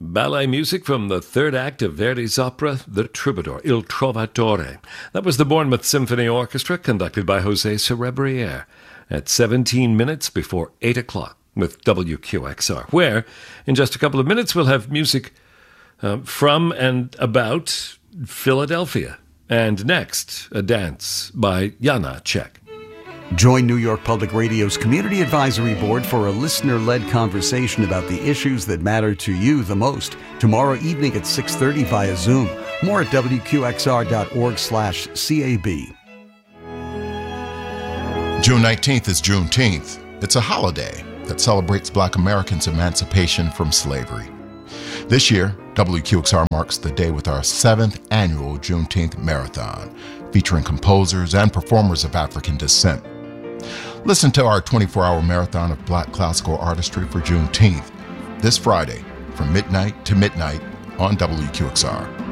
Ballet music from the third act of Verdi's opera, The Troubadour, Il Trovatore. That was the Bournemouth Symphony Orchestra, conducted by José Cerebriere, at 17 minutes before 8 o'clock with WQXR, where, in just a couple of minutes, we'll have music from and about Philadelphia. And next, a dance by Janacek. Join New York Public Radio's Community Advisory Board for a listener-led conversation about the issues that matter to you the most. Tomorrow evening at 6:30 via Zoom. More at wqxr.org/CAB. June 19th is Juneteenth. It's a holiday that celebrates Black Americans' emancipation from slavery. This year, WQXR marks the day with our 7th annual Juneteenth Marathon, featuring composers and performers of African descent. Listen to our 24-hour marathon of Black classical artistry for Juneteenth this Friday from midnight to midnight on WQXR.